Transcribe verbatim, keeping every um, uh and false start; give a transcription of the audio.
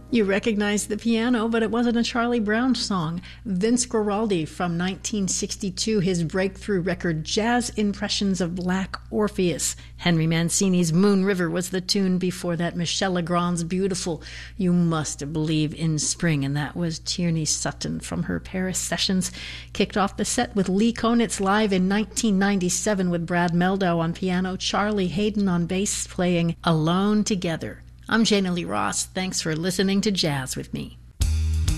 You recognize the piano, but it wasn't a Charlie Brown song. Vince Guaraldi from nineteen sixty-two, his breakthrough record, Jazz Impressions of Black Orpheus. Henry Mancini's Moon River was the tune before that. Michel Legrand's beautiful You Must Believe in Spring, and that was Tierney Sutton from her Paris sessions. Kicked off the set with Lee Konitz live in nineteen ninety-seven with Brad Meldau on piano, Charlie Haydn on bass, playing Alone Together. I'm Jana Lee Ross. Thanks for listening to Jazz with me.